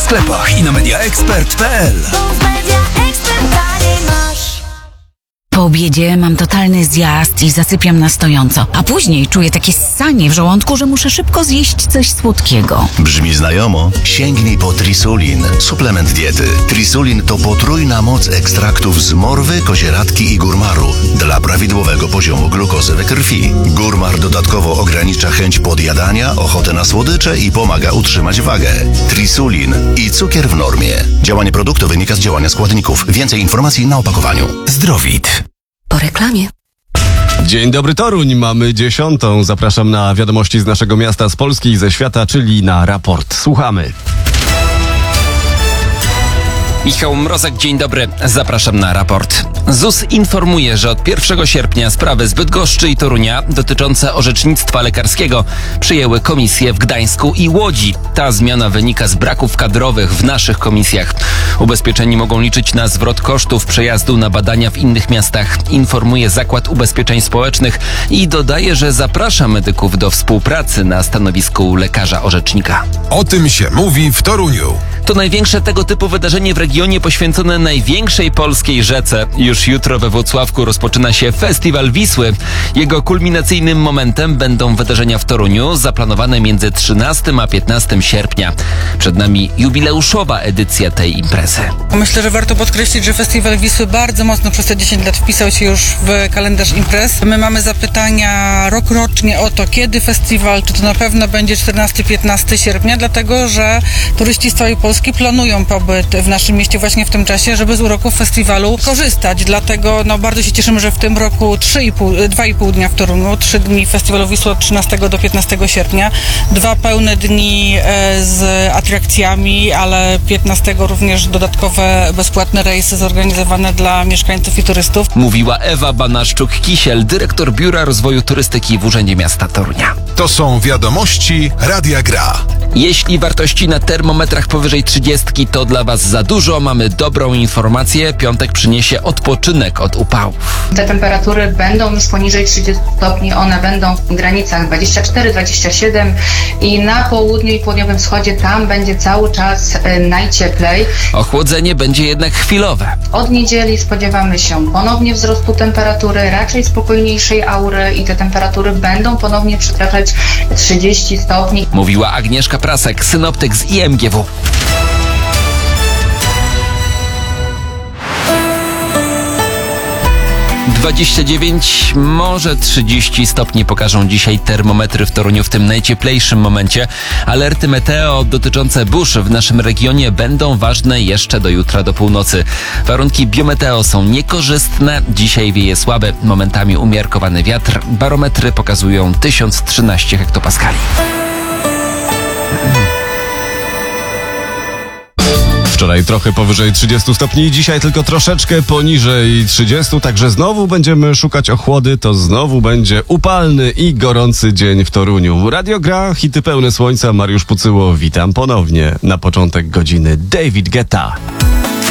sklepach i na mediaexpert.pl. Po obiedzie mam totalny zjazd i zasypiam na stojąco, a później czuję takie ssanie w żołądku, że muszę szybko zjeść coś słodkiego. Brzmi znajomo? Sięgnij po Trisulin, suplement diety. Trisulin to potrójna moc ekstraktów z morwy, kozieradki i górmaru dla prawidłowego poziomu glukozy we krwi. Górmar dodatkowo ogranicza chęć podjadania, ochotę na słodycze i pomaga utrzymać wagę. Trisulin i cukier w normie. Działanie produktu wynika z działania składników. Więcej informacji na opakowaniu. Zdrowit. Po reklamie. Dzień dobry Toruń, mamy 10. Zapraszam na wiadomości z naszego miasta, z Polski i ze świata, czyli na raport. Słuchamy. Michał Mrozek, dzień dobry, zapraszam na raport. ZUS informuje, że od 1 sierpnia sprawy z Bydgoszczy i Torunia dotyczące orzecznictwa lekarskiego przyjęły komisje w Gdańsku i Łodzi. Ta zmiana wynika z braków kadrowych w naszych komisjach. Ubezpieczeni mogą liczyć na zwrot kosztów przejazdu na badania w innych miastach, informuje Zakład Ubezpieczeń Społecznych i dodaje, że zaprasza medyków do współpracy na stanowisku lekarza orzecznika. O tym się mówi w Toruniu. To największe tego typu wydarzenie w regionie poświęcone największej polskiej rzece. Już jutro we Włocławku rozpoczyna się Festiwal Wisły. Jego kulminacyjnym momentem będą wydarzenia w Toruniu, zaplanowane między 13 a 15 sierpnia. Przed nami jubileuszowa edycja tej imprezy. Myślę, że warto podkreślić, że Festiwal Wisły bardzo mocno przez te 10 lat wpisał się już w kalendarz imprez. My mamy zapytania rokrocznie o to, kiedy festiwal, czy to na pewno będzie 14-15 sierpnia, dlatego że turyści z całej Polski planują pobyt w naszym mieście właśnie w tym czasie, żeby z uroków festiwalu korzystać. Dlatego bardzo się cieszymy, że w tym roku 2,5 dnia w Toruniu, 3 dni Festiwalu Wisły od 13 do 15 sierpnia, 2 pełne dni z atrakcjami, ale 15 również dodatkowe bezpłatne rejsy zorganizowane dla mieszkańców i turystów. Mówiła Ewa Banaszczuk-Kisiel, dyrektor Biura Rozwoju Turystyki w Urzędzie Miasta Torunia. To są wiadomości Radia Gra. Jeśli wartości na termometrach powyżej 30 to dla Was za dużo, mamy dobrą informację. Piątek przyniesie odpoczynek od upałów. Te temperatury będą już poniżej 30 stopni, one będą w granicach 24-27 i na południu i południowym wschodzie tam będzie cały czas najcieplej. Ochłodzenie będzie jednak chwilowe. Od niedzieli spodziewamy się ponownie wzrostu temperatury, raczej spokojniejszej aury i te temperatury będą ponownie przekraczać 30 stopni. Mówiła Agnieszka Prasek, synoptyk z IMGW. - 29, może 30 stopni pokażą dzisiaj termometry w Toruniu w tym najcieplejszym momencie. Alerty meteo dotyczące burz w naszym regionie będą ważne jeszcze do jutra do północy. Warunki biometeo są niekorzystne. Dzisiaj wieje słaby, momentami umiarkowany wiatr. Barometry pokazują 1013 hektopaskali. Wczoraj trochę powyżej 30 stopni, dzisiaj tylko troszeczkę poniżej 30, także znowu będziemy szukać ochłody, to znowu będzie upalny i gorący dzień w Toruniu. Radio Gra, hity pełne słońca, Mariusz Pucyło, witam ponownie. Na początek godziny David Guetta.